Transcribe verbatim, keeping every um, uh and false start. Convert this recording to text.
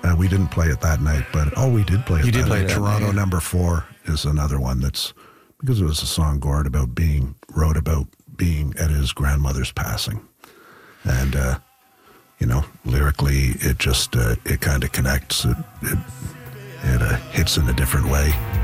Uh, we didn't play it that night, but oh, we did play it You that did play night. it that Toronto night, yeah. Number Four is another one that's, because it was a song Gord about being, wrote about being at his grandmother's passing. And, uh, you know, lyrically, it just, uh, it kind of connects. It, it, it uh, hits in a different way.